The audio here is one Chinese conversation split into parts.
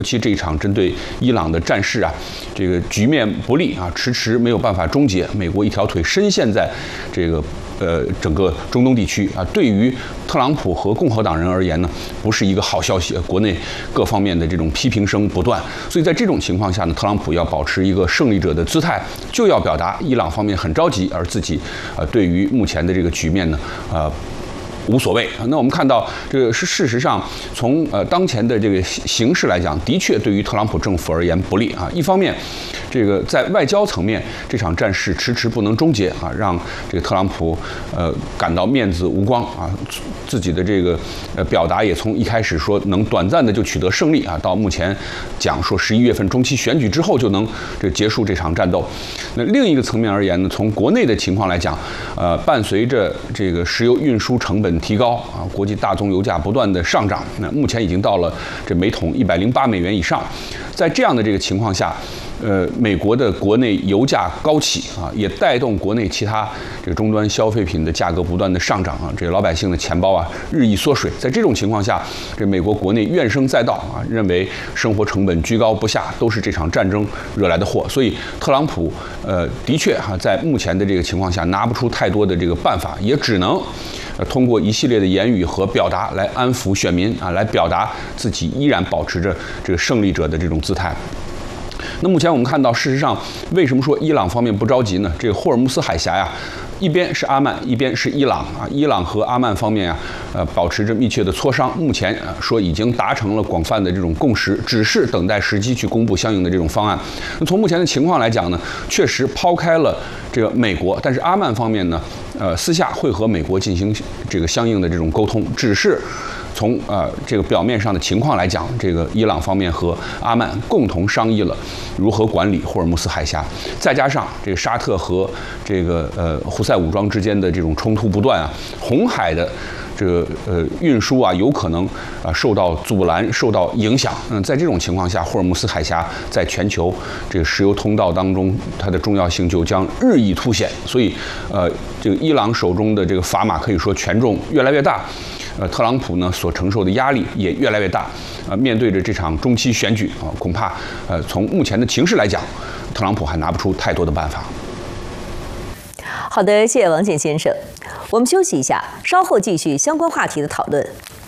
其这一场针对伊朗的战事啊，这个局面不利啊，迟迟没有办法终结。美国一条腿深陷在这个整个中东地区啊，对于特朗普和共和党人而言呢，不是一个好消息。国内各方面的这种批评声不断，所以在这种情况下呢，特朗普要保持一个胜利者的姿态，就要表达伊朗方面很着急，而自己对于目前的这个局面呢，无所谓。那我们看到，这个是事实上从当前的这个形势来讲，的确对于特朗普政府而言不利啊。一方面，这个在外交层面，这场战事迟迟不能终结啊，让这个特朗普感到面子无光啊，自己的这个表达也从一开始说能短暂的就取得胜利啊，到目前讲说11月份中期选举之后就能结束这场战斗。那另一个层面而言呢，从国内的情况来讲，伴随着这个石油运输成本提高啊，国际大宗油价不断的上涨，那目前已经到了这每桶108美元以上。在这样的这个情况下，美国的国内油价高企啊，也带动国内其他这个终端消费品的价格不断的上涨啊，这个老百姓的钱包啊日益缩水。在这种情况下，这美国国内怨声载道啊，认为生活成本居高不下都是这场战争惹来的祸。所以特朗普的确在目前的这个情况下拿不出太多的这个办法，也只能通过一系列的言语和表达来安抚选民啊，来表达自己依然保持着这个胜利者的这种姿态。那目前我们看到，事实上，为什么说伊朗方面不着急呢？这个霍尔木斯海峡呀，一边是阿曼，一边是伊朗啊。伊朗和阿曼方面啊，保持着密切的磋商。目前说已经达成了广泛的这种共识，只是等待时机去公布相应的这种方案。那从目前的情况来讲呢，确实抛开了这个美国，但是阿曼方面呢，私下会和美国进行这个相应的这种沟通，只是从这个表面上的情况来讲，这个伊朗方面和阿曼共同商议了如何管理霍尔木斯海峡，再加上这个沙特和这个胡塞武装之间的这种冲突不断啊，红海的这个运输啊有可能受到阻拦、受到影响。在这种情况下，霍尔木斯海峡在全球这个石油通道当中，它的重要性就将日益凸显。所以这个伊朗手中的这个砝码可以说权重越来越大。特朗普呢所承受的压力也越来越大，面对着这场中期选举啊，恐怕从目前的情势来讲，特朗普还拿不出太多的办法。 好的，谢谢王健先生。我们休息一下，稍后继续相关话题的讨论。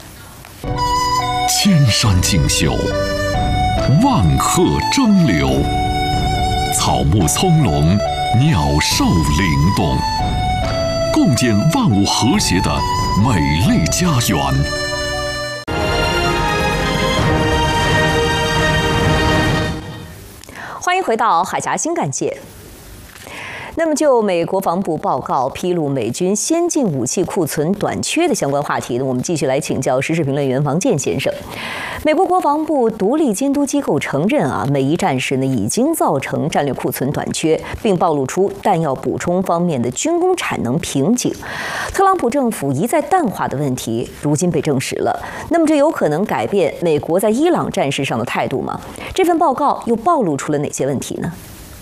千山竞秀，万壑争流，草木葱茏，鸟兽灵动，共建万物和谐的美丽家园。 欢迎回到海峡新干线。那么，就美国防部报告披露美军先进武器库存短缺的相关话题呢，我们继续来请教时事评论员王健先生。美国国防部独立监督机构承认美伊战事呢已经造成战略库存短缺，并暴露出弹药补充方面的军工产能瓶颈。特朗普政府一再淡化的问题，如今被证实了。那么，这有可能改变美国在伊朗战事上的态度吗？这份报告又暴露出了哪些问题呢？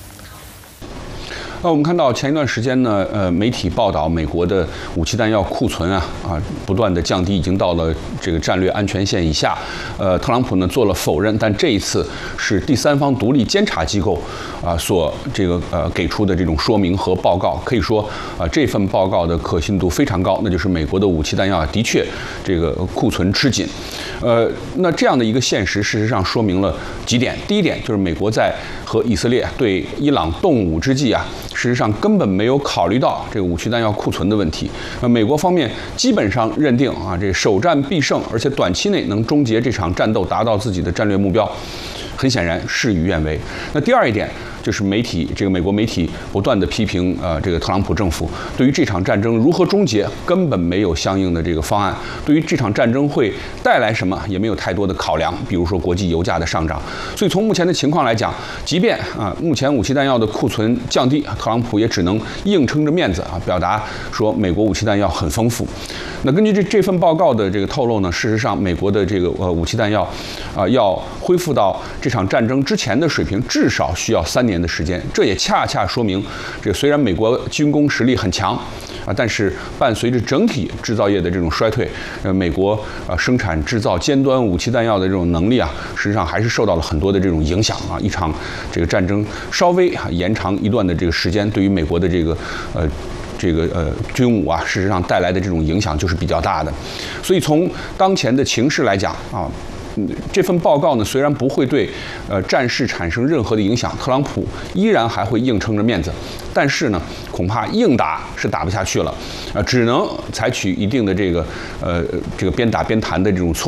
我们看到前一段时间呢，媒体报道美国的武器弹药库存不断的降低，已经到了这个战略安全线以下。特朗普呢做了否认，但这一次是第三方独立监察机构所这个给出的这种说明和报告，可以说这份报告的可信度非常高，那就是美国的武器弹药的确这个库存吃紧。那这样的一个现实，事实上说明了几点。第一点就是美国在和以色列对伊朗动武之际事实上根本没有考虑到这个武器弹药库存的问题。美国方面基本上认定这首战必胜，而且短期内能终结这场战斗，达到自己的战略目标。很显然事与愿违。那第二一点就是这个美国媒体不断的批评这个特朗普政府对于这场战争如何终结根本没有相应的这个方案，对于这场战争会带来什么也没有太多的考量，比如说国际油价的上涨。所以从目前的情况来讲，即便目前武器弹药的库存降低，特朗普也只能硬撑着面子表达说美国武器弹药很丰富。那根据这份报告的这个透露呢，事实上美国的这个武器弹药要恢复到这场战争之前的水平，至少需要3年年的时间。这也恰恰说明，这虽然美国军工实力很强啊，但是伴随着整体制造业的这种衰退，美国生产制造尖端武器弹药的这种能力啊，实际上还是受到了很多的这种影响啊。一场这个战争稍微延长一段的这个时间，对于美国的这个军武啊，事实上带来的这种影响就是比较大的。所以从当前的情势来讲啊，这份报告呢，虽然不会对战事产生任何的影响，特朗普依然还会硬撑着面子，但是呢，恐怕硬打是打不下去了，只能采取一定的这个边打边谈的这种措